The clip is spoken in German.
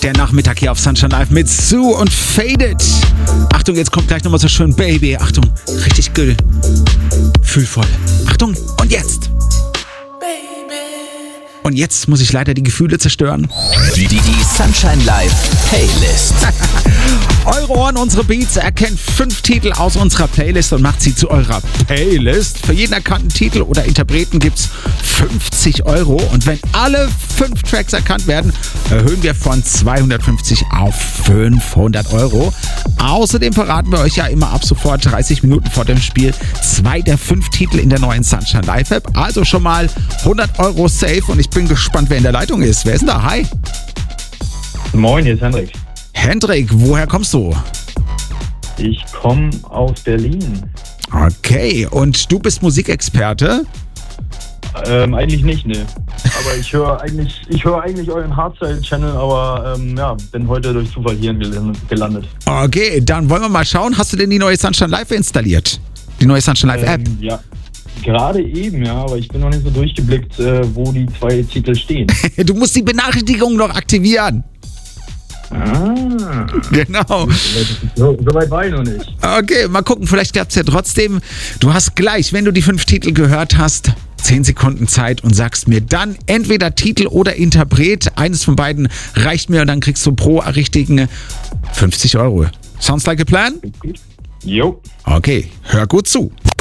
Der Nachmittag hier auf Sunshine Live mit Sue und Faded. Achtung, jetzt kommt gleich nochmal so schön Baby. Achtung, richtig gefühlvoll. Achtung, und jetzt. Und jetzt muss ich leider die Gefühle zerstören. Die Sunshine Live Playlist. Eure Ohren, unsere Beats erkennt 5 Titel aus unserer Playlist und macht sie zu eurer Playlist. Für jeden erkannten Titel oder Interpreten gibt's 50 Euro. Und wenn alle 5 Tracks erkannt werden, erhöhen wir von 250 auf 500 Euro. Außerdem verraten wir euch ja immer ab sofort 30 Minuten vor dem Spiel 2 der 5 Titel in der neuen Sunshine Live App. Also schon mal 100 Euro safe und ich bin gespannt, wer in der Leitung ist. Wer ist denn da? Hi. Moin, hier ist Hendrik. Hendrik, woher kommst du? Ich komme aus Berlin. Okay, und du bist Musikexperte? Eigentlich nicht, ne. Aber ich höre eigentlich euren Hardstyle-Channel, aber bin heute durch Zufall hier gelandet. Okay, dann wollen wir mal schauen. Hast du denn die neue Sunshine Live installiert? Die neue Sunshine Live App? Ja, gerade eben, ja, aber ich bin noch nicht so durchgeblickt, wo die 2 Titel stehen. Du musst die Benachrichtigung noch aktivieren. Ah. Genau. So weit war ich noch nicht. Okay, mal gucken, vielleicht klappt es ja trotzdem. Du hast gleich, wenn du die 5 Titel gehört hast, 10 Sekunden Zeit und sagst mir dann entweder Titel oder Interpret. Eines von beiden reicht mir und dann kriegst du pro richtigen 50 Euro. Sounds like a plan? Jo. Okay, hör gut zu.